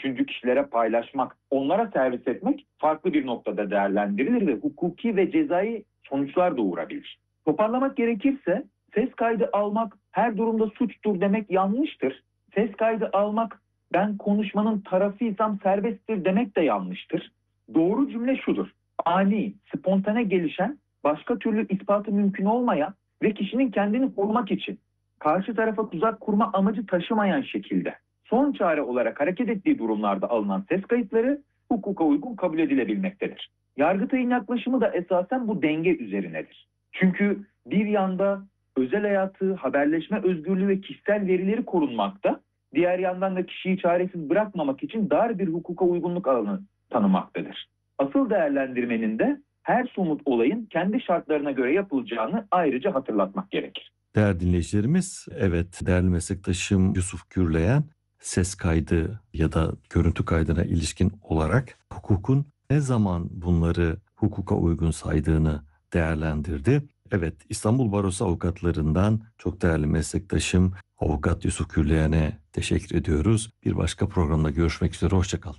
üçüncü kişilere paylaşmak, onlara servis etmek farklı bir noktada değerlendirilir ve hukuki ve cezai sonuçlar doğurabilir. Toparlamak gerekirse ses kaydı almak her durumda suçtur demek yanlıştır. Ses kaydı almak ben konuşmanın tarafıysam serbesttir demek de yanlıştır. Doğru cümle şudur: ani, spontane gelişen, başka türlü ispatı mümkün olmayan ve kişinin kendini korumak için karşı tarafa tuzak kurma amacı taşımayan şekilde son çare olarak hareket ettiği durumlarda alınan ses kayıtları hukuka uygun kabul edilebilmektedir. Yargıtay'ın yaklaşımı da esasen bu denge üzerinedir. Çünkü bir yanda özel hayatı, haberleşme özgürlüğü ve kişisel verileri korunmakta, diğer yandan da kişiyi çaresiz bırakmamak için dar bir hukuka uygunluk alanı tanımaktadır. Asıl değerlendirmenin de her somut olayın kendi şartlarına göre yapılacağını ayrıca hatırlatmak gerekir. Değerli dinleyicilerimiz, evet, değerli meslektaşım Yusuf Gürleyen ses kaydı ya da görüntü kaydına ilişkin olarak hukukun ne zaman bunları hukuka uygun saydığını değerlendirdi. Evet, İstanbul Barosu avukatlarından çok değerli meslektaşım Avukat Yusuf Gürleyen'e teşekkür ediyoruz. Bir başka programda görüşmek üzere, hoşçakalın.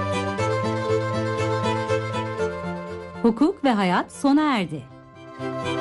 Hukuk ve hayat sona erdi.